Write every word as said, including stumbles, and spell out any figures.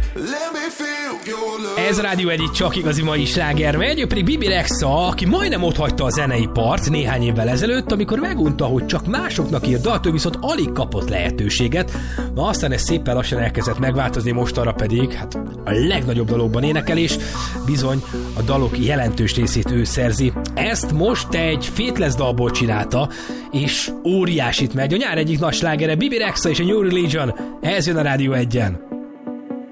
Ez a Rádió egy csak igazi mai sláger megy, ő pedig Bibi Rexha, aki majdnem otthagyta a zeneipart néhány évvel ezelőtt, amikor megunta, hogy csak másoknak ír dalt, ő viszont alig kapott lehetőséget. Na aztán ez szépen lassan elkezdett megváltozni, mostanra pedig hát a legnagyobb dalokban énekel, és bizony a dalok jelentős részét ő szerzi. Ezt most egy Faithless dalból csinálta, és óriásit megy. A nyár egyik nagy slágere Bibi Rexha és a New Religion. Ez jön a Rádió egyen.